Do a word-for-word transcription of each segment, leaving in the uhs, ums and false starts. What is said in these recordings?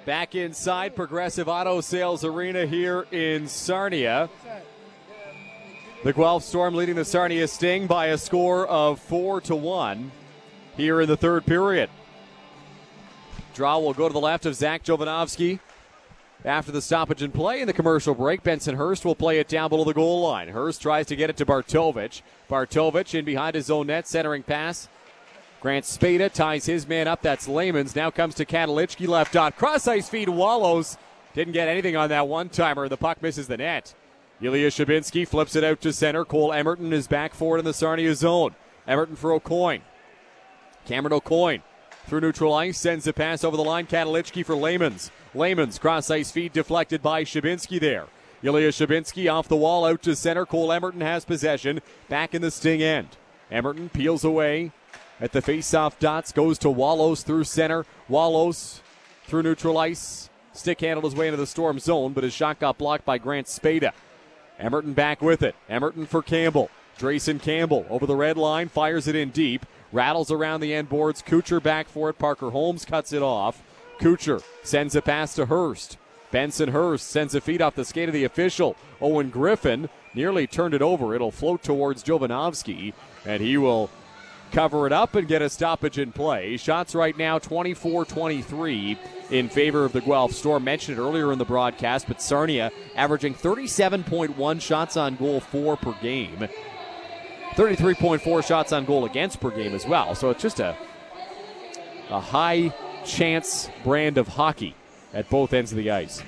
Back inside Progressive Auto Sales Arena here in Sarnia. The Guelph Storm leading the Sarnia Sting by a score of four to one here in the third period. Draw will go to the left of Zach Jovanovski. After the stoppage in play in the commercial break, Benson Hurst will play it down below the goal line. Hurst tries to get it to Bartovich. Bartovich in behind his own net, centering pass. Grant Spada ties his man up. That's Layman's. Now comes to Katalichki, left on. Cross ice feed, Wallows. Didn't get anything on that one-timer. The puck misses the net. Ilya Shabinski flips it out to center. Cole Emerton is back forward in the Sarnia zone. Emerton for O'Coin. Cameron O'Coin through neutral ice, sends a pass over the line. Katalichki for Layman's. Layman's cross ice feed deflected by Shabinski there. Ilya Shabinski off the wall out to center. Cole Emerton has possession. Back in the Sting end. Emerton peels away at the face-off dots. Goes to Wallows through center. Wallows through neutral ice. Stick handled his way into the Storm zone, but his shot got blocked by Grant Spada. Emerton back with it. Emerton for Campbell. Drayson Campbell over the red line. Fires it in deep. Rattles around the end boards. Kucher back for it. Parker Holmes cuts it off. Kucher sends a pass to Hurst. Benson Hurst sends a feed off the skate of the official. Owen Griffin nearly turned it over. It'll float towards Jovanovski, and he will cover it up and get a stoppage in play. Shots right now twenty-four twenty-three in favor of the Guelph Storm. Mentioned it earlier in the broadcast, but Sarnia averaging thirty-seven point one shots on goal for per game. thirty-three point four shots on goal against per game as well. So it's just a, a high chance brand of hockey at both ends of the ice.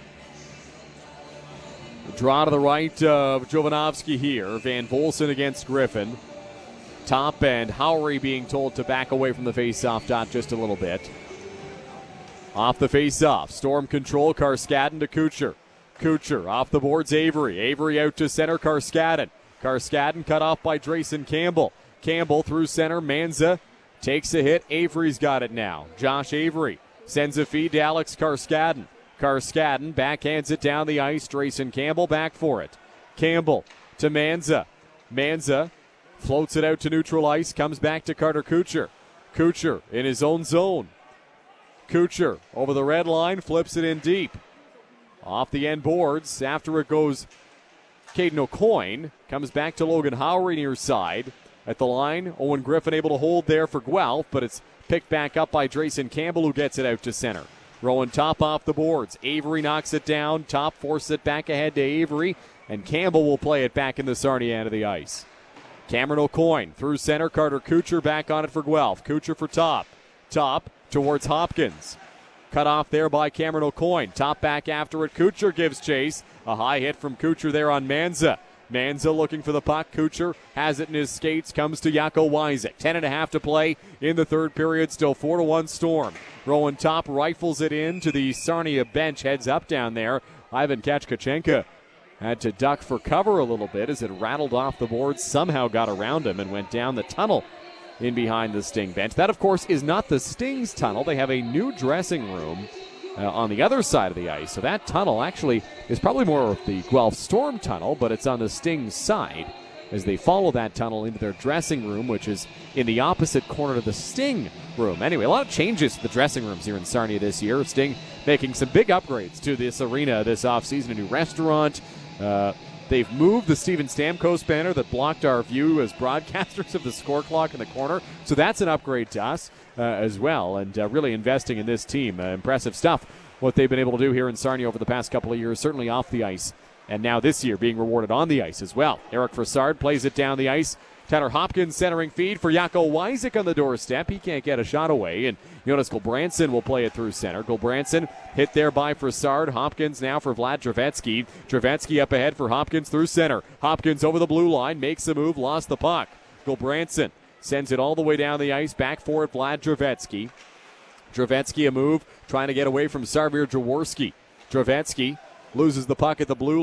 The draw to the right of Jovanovski here. Van Volsen against Griffin. Top and Howery being told to back away from the face-off dot just a little bit. Off the face-off. Storm control. Karskadin to Kucher. Kucher off the boards. Avery. Avery out to center. Karskadin. Karskadin cut off by Drayson Campbell. Campbell through center. Manza takes a hit. Avery's got it now. Josh Avery sends a feed to Alex Karskadin. Karskadin backhands it down the ice. Drayson Campbell back for it. Campbell to Manza. Manza floats it out to neutral ice. Comes back to Carter Kucher. Kucher in his own zone. Kucher over the red line. Flips it in deep. Off the end boards. After it goes Caden O'Coin. Comes back to Logan Howery near side. At the line, Owen Griffin able to hold there for Guelph, but it's picked back up by Drayson Campbell, who gets it out to center. Rowan Top off the boards. Avery knocks it down. Top forces it back ahead to Avery, and Campbell will play it back in the Sarnia end of the ice. Cameron O'Coin through center. Carter Kucher back on it for Guelph. Kucher for Top. Top towards Hopkins. Cut off there by Cameron O'Coin. Top back after it. Kucher gives chase. A high hit from Kucher there on Manza. Manza looking for the puck. Kucher has it in his skates. Comes to Jaco Wyzek. Ten and a half to play in the third period. Still four to one Storm. Rowan Top rifles it in to the Sarnia bench. Heads up down there. Ivan Kachkachenka had to duck for cover a little bit as it rattled off the board. Somehow got around him and went down the tunnel in behind the Sting bench. That, of course, is not the Sting's tunnel. They have a new dressing room Uh, on the other side of the ice. So that tunnel actually is probably more of the Guelph Storm tunnel, but it's on the Sting's side as they follow that tunnel into their dressing room, which is in the opposite corner of the Sting room. Anyway, a lot of changes to the dressing rooms here in Sarnia this year. Sting making some big upgrades to this arena this offseason. A new restaurant. Uh, they've moved the Steven Stamkos banner that blocked our view as broadcasters of the score clock in the corner. So that's an upgrade to us. Uh, as well, and uh, really investing in this team. Uh, impressive stuff, what they've been able to do here in Sarnia over the past couple of years, certainly off the ice, and now this year being rewarded on the ice as well. Eric Frassard plays it down the ice. Tyler Hopkins centering feed for Jaco Wyzek on the doorstep. He can't get a shot away, and Jonas Gulbranson will play it through center. Gulbranson hit there by Frassard. Hopkins now for Vlad Dravetsky. Dravetsky up ahead for Hopkins through center. Hopkins over the blue line, makes a move, lost the puck. Gulbranson sends it all the way down the ice, back for it, Vlad Dravetsky. Dravetsky a move, trying to get away from Sarvir Jaworski. Dravetsky loses the puck at the blue